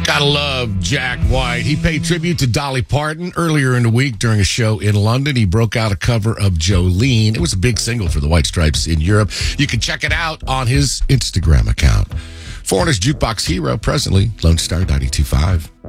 Gotta love Jack White. He paid tribute to Dolly Parton earlier in the week during a show in London. He broke out a cover of Jolene. It was a big single for the White Stripes in Europe. You can check it out on his Instagram account. Foreigner's Jukebox Hero, presently Lone Star 92.5.